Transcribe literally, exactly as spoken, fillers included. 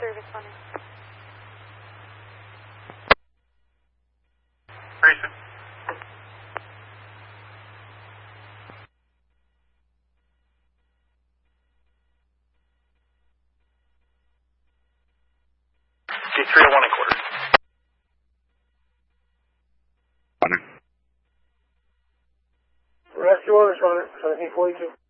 three responding. Grayson. D three oh one and quarter. Rescue orders on it, seventeen forty-two.